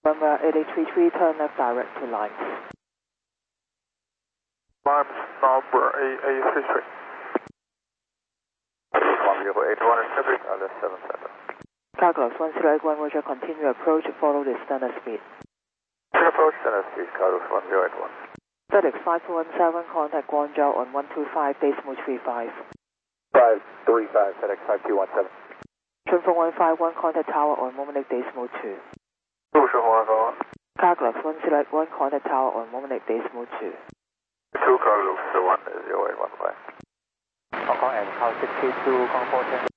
November 8833, turn left direct to Limes. Limes number AA33. 108 Pacific, Alice 7 Center. Carglass 1081, Roger, continue approach, follow the standard speed. Approach standard speed, Carlos 1081. FedEx 5217, contact Guangzhou on 125, decimal 35. 535, FedEx 5217. Shunfeng 151, contact tower on Momelec decimal 2. 65 Carglass 1081, contact tower on Momelec decimal 2. 2 Carlos 10815. Hong Kong and Cal 632, Kong 410.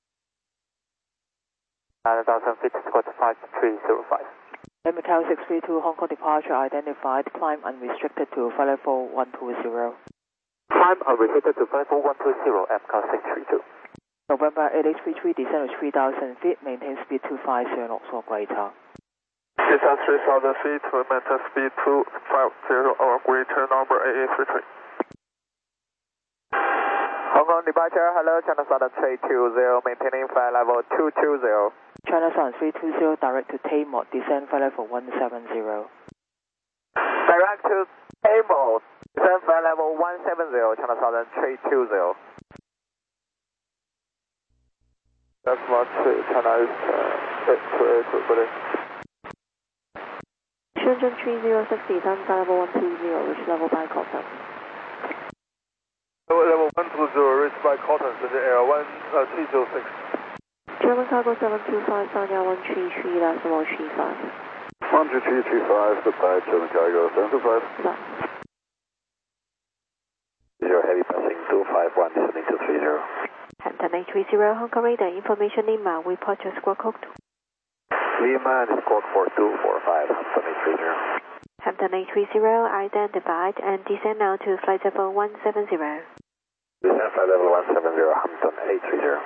9,000 feet, squad 5305. Macau 632, Hong Kong departure identified, climb unrestricted to flight level 120. Climb unrestricted to flight level 120, Cal 632. November 8833, descend to 3,000 feet, maintain speed 250 knots or greater. Descend 3,000 feet, maintain speed 250 or greater, number AA33. Hong Kong departure, hello, China Southern 320, maintaining flight level 220. China Southern 320, direct to Tamor, descend flight level 170. Direct to Tamor, descend flight level 170, China Southern 320. That's much, China is 282, Shenzhen 306, descend flight level 120, reach level by Cotton. Level 120, reached by Cotton, Shenzhen Air 1306. German cargo 725, Sanya 133, decimal 35. 13335, goodbye, German cargo 725. Goodbye. Zero heavy passing 251, descending to 30. Hampton 830, Hong Kong radar, information Lima, report your squawk code. Lima and squawk 4245, Hampton 830. Hampton 830, identified and descend now to flight level 170. Descend flight level 170, Hampton 830.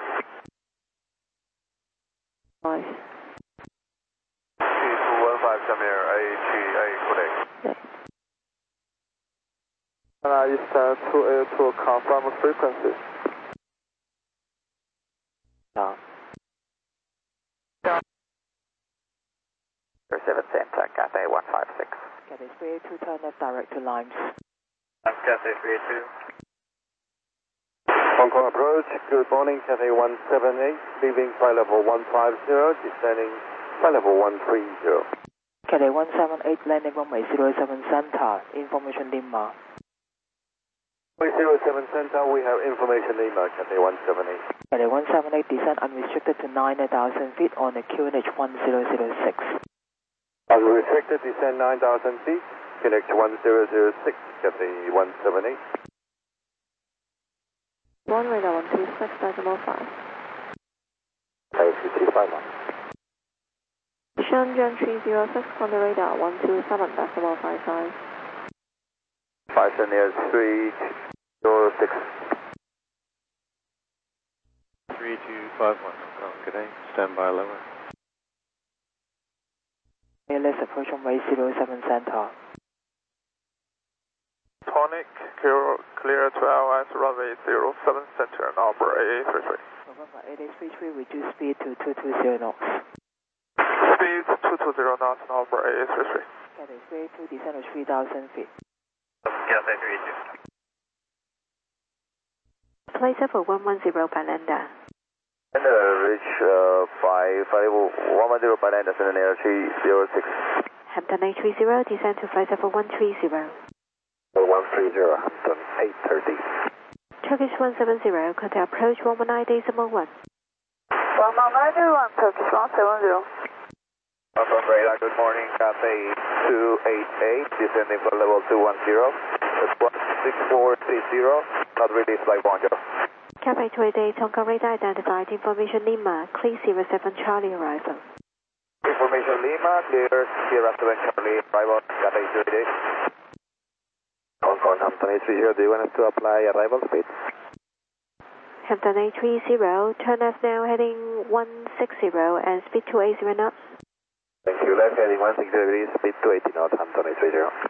Nice. 3215, Samir, AGA, codec. Eastern 282, confirm frequency. Yeah. 7 Center, Cathay 156. Cathay 382, turn left direct to Limes. Cathay 382. Hong Kong approach, good morning, Cathay 178, leaving flight level 150, descending flight level 130. Cathay 178, landing runway 07 center, information Lima. 07 center, we have information Lima, Cathay 178. Cathay 178, descend unrestricted to 9,000 feet on the QNH 1006. Unrestricted, descend 9,000 feet, QNH 1006, Cathay 178. 1 radar 126, decimal 5. 5351. Shenzhen 306, on the radar 127, decimal 55. 5 near 306. 3251, good day, stand by lower. ALS approach runway 07 center. Tonic, clear to LS runway 07 center, number AA33. November 8833, reduce speed to 220 knots. Speed 220 knots, number AA33. Cathay 382, descend to 3,000 feet. Cathay 382. Flight level 110 by Landa. And reach 110 by land, descend near 306. Hampton 830, descend to flight level 130. 130, Hampton 830. Turkish 170, contact approach 119.1. 119.1, Turkish 170. From radar, good morning, Cathay 288, descending for level 210. That's 16430, not released by Guangzhou. Cathay 288, Hong Kong radar identified, information Lima, clear 07 Charlie arrival. Information Lima, clear Sierra 7 Charlie, arrival, Cathay 288. Hong Kong, Hampton 830, do you want us to apply arrival speed? Hampton 830, turn left now, heading 160 and speed 280 knots. Thank you, left heading 160 degrees, speed 280 knots, Hampton 830.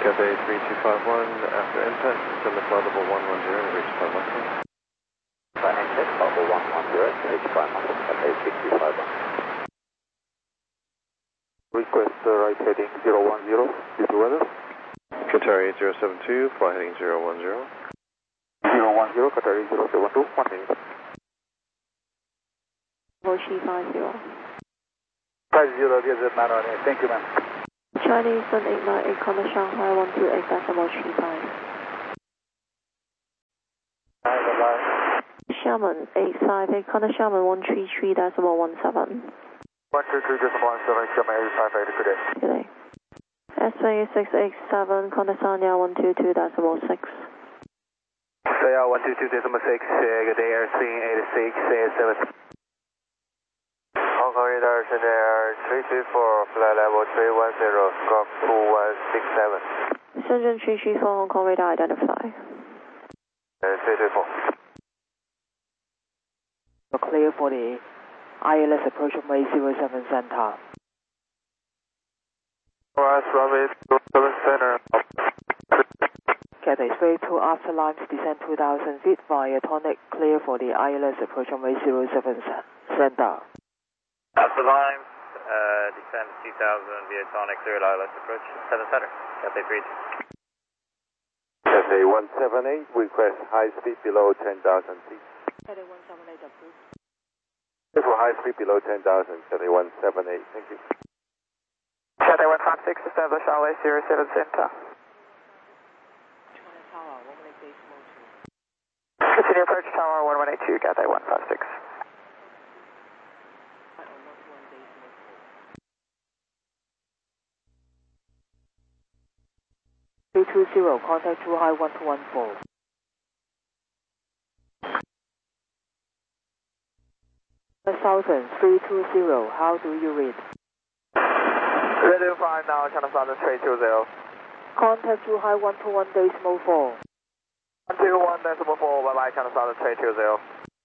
Cathay 3251, after impact, descend to flight level 110, reach Prime Muscle. Flight exit, level 110, reach Prime Muscle, Cathay 3251. Request right heading 010, due to weather. Qatar 8072, flight heading 010. 010, Qatar 8072, 1 minute. Mochi 50. 50, visit 918, thank you ma'am. Chinese 1898, Contact Shanghai 128.35. Xiamen 858, Contact Xiamen 133.17. 133.17, Xiamen 858, good day. Good day. S-Way 687, Contact Sanya 122.06. Saya 122.6, good day, airspeed 86, 87. Hong Kong radar, send air 324, flight level 310, squawk 2167. Shenzhen 334, Hong Kong radar identify. 334. Clear for the ILS approach runway 07 center. Runway 07 center. Cathay 32 after lines, descend 2,000 feet via tonic, clear for the ILS approach runway 07 center. After lines, descend 2,000 via tonic, clear ILS approach 7 center. Cathay 32. Cathay 178, request high speed below 10,000 feet. Cathay 178 approved. For high speed below 10,000, Cathay 178, thank you. Cathay 156, establish LA 07 center. Tower, 118 decimal 2. Continue approach tower 1182, Cathay 156. 320, contact Too High 1214. Southern 320, how do you read? Ready to fly now, China Southern 320. Contact Too High 121 decimal 4. 121 decimal 4, bye bye, China Southern 320.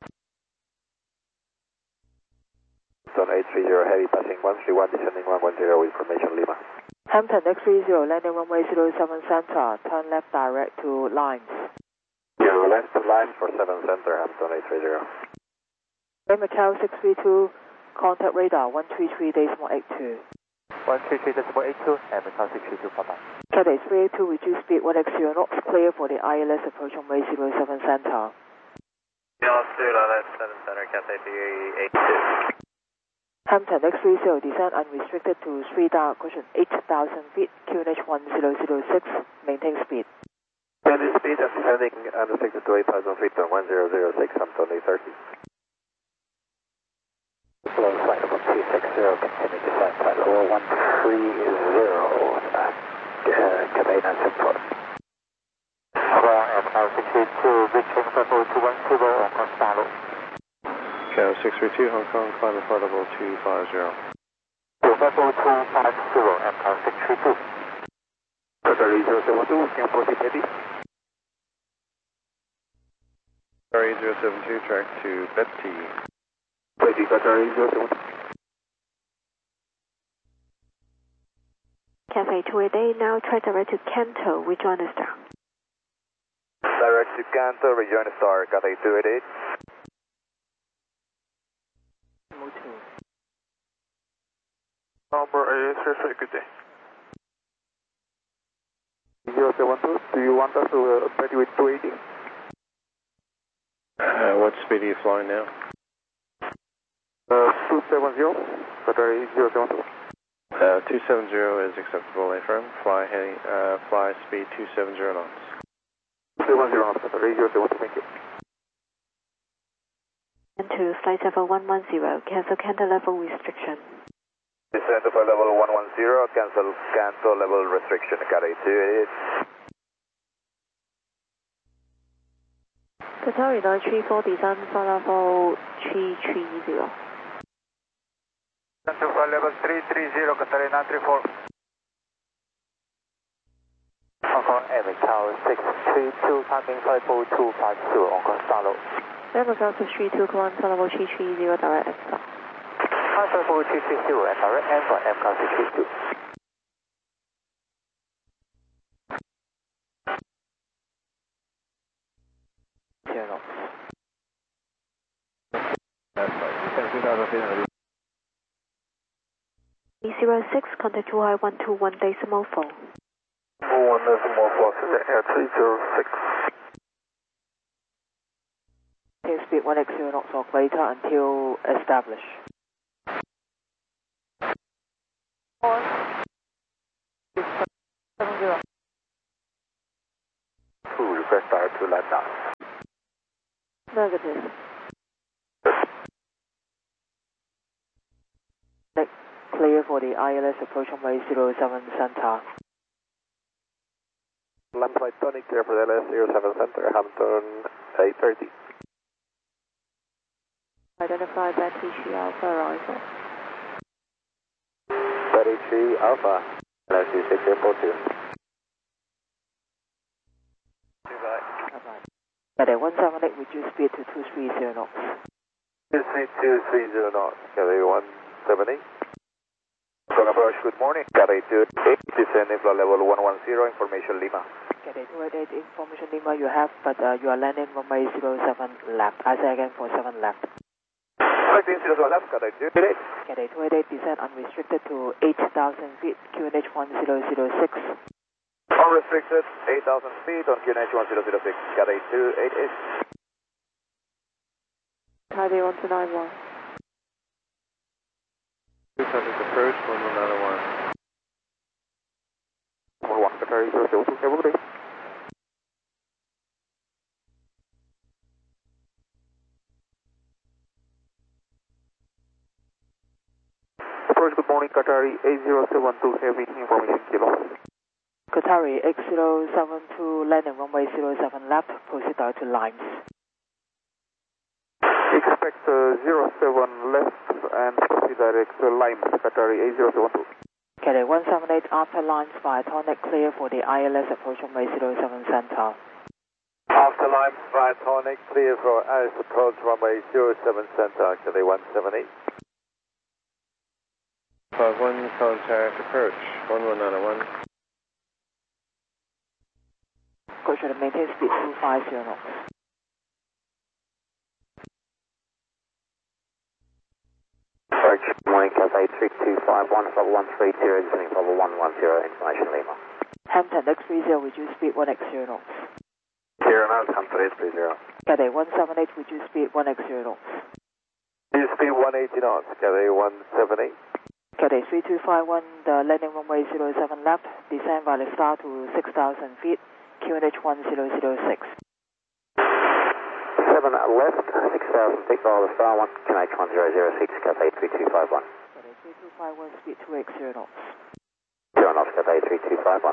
Zone 830, heavy passing 131, descending 110, information Lima. Hampton X30, landing runway 07 center, turn left direct to lines. Your left to line for 7 center, Hampton 830. Macau 632, contact radar 133.82. 133.82, and Macau 632, bye-bye. Cathay 382, reduce speed 1x0 knots, clear for the ILS approach runway 07 center. ILS 7 center, Cathay 382. Hampton X30, descend unrestricted to 8,000 feet, QNH 1006, maintain speed. Maintain speed and descending unrestricted to 8,000 feet on 1006, Hampton 830. Slow flight level 260, continue descent flight level 130, Cathay 974. Macau 632, reaching flight level 210, Hong Kong Salo. Macau 632, Hong Kong, climb to flight level 250. Flight level 250, Macau 632. Qatar 8072, can proceed ready. Qatar 8072, track to Betty. Ready, Qatar 8072. Cathay 288, now try direct to Kanto, rejoin the star. Direct to Kanto, rejoin the star, Cathay 288. Number A, good day. 072, do you want us to ready with 280? What speed are you flying now? 270, Qatar 072. 270 is acceptable, affirm. Fly speed 270 knots. 270 knots, Qatar 072, thank you. And to flight level 110, cancel Kanto level restriction. Descend to flight level 110, cancel level restriction, Cathay 288. Qatari 934, descend flight level 330. Descend to flight level 330, Qatari 934. Hong Kong Air Macau 632, climbing flight level 250, Hong Kong Salo. Air Macau 632, climb flight level 330, direct exit. Flight level 230 and direct end for Macau 632. knots. That's right. 2,000 feet and 06, contact 2I121.4. 1.4, Air 306. Maintain speed 1x0 knots or greater until established. Request power to land down. Negative. Clear for the ILS approach runway 07 center. Land flight Tony, clear for the LS 07 center, Hampton 830. Identify Betty Chi Alpha arrival. Betty Chi Alpha, LS 26842. At 178, reduce speed to 230 knots. 230 knots, Cathay 170. Strong approach, good morning. Cathay 28, descending flight level 110, information Lima. Cathay 288, information Lima you have, but you are landing runway 07 left. I say again for 7 left. 1500 left, Cathay 288. Cathay 288, descend unrestricted to 8,000 feet, QNH 1006. Unrestricted, 8,000 feet on QNH 1006, Cathay 288. Taipei 1291. 200 approach, 1191. 11 Qatar 002, Cable Approach, good morning, Qatari 8072, heavy information kilo. Qatari X072, landing runway 07 left, proceed direct to Limes. Expect 07 left and proceed direct to Limes, Qatari 8072. Cathay 178, after Limes via Tonic, clear for the ILS approach runway 07 center. After Limes via Tonic, clear for ILS approach runway 07 center, Cathay 178. 51 contact approach, 1191. Coach should maintain speed 250 knots. Approach, morning, Cathay 3251, flight 130, descending flight 110, information Lima. Hampton X30, reduce speed 1x0 knots. 0 knots, Hampton 830. Cathay 178, reduce speed 1x0 knots. Reduce speed 180 knots, Cathay 178. Cathay 3251, the landing runway 07 left, descend via the star to 6,000 feet, QNH 1006. 7 left, 6,000 feet, follow the star 1, QNH 1006, Cathay 3251. Cathay 3251, speed 2x0 knots. 0 knots, Cathay 3251.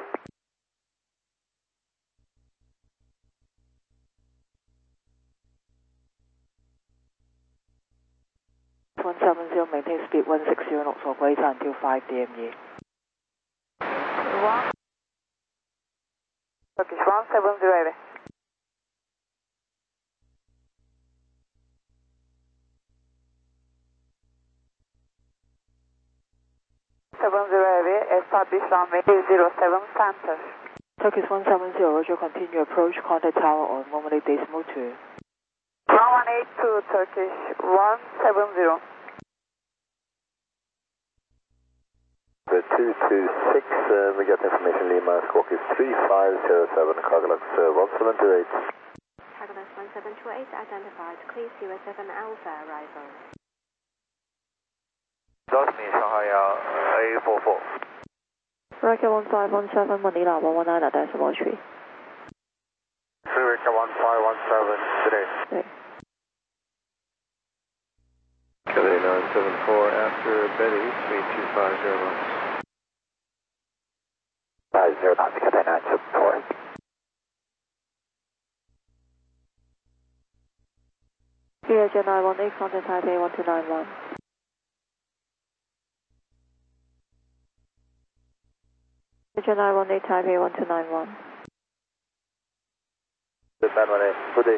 170, maintain speed 160 knots or greater until 5 DME. Turkish 170. 70 establish runway 07 center. Turkish 170, Roger, continue approach, contact tower on normally decimal 2. 1182 Turkish 170. The 226, we got information Lima, squawk is 3507, Cargolux 1728. Cargolux 1728, identified, clear 07 Alpha arrival. That's me, Shanghai A44. Record 1517, Manila 119 at decimal 3. Record 1517 today. Cathay 974 after Betty, speed 250 knots. 50 knots, Cathay 974. VHN 918, contact Taipei 1291. VHN 918, Taipei 1291. Japan 18, good day.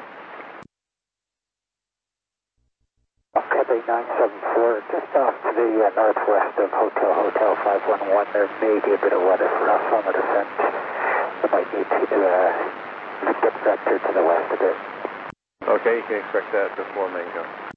Cathay 974, just off to the northwest of Hotel 511, there may be a bit of weather for us on the descent. We might need to dip vector to the west a bit. Okay, you can expect that before Mango.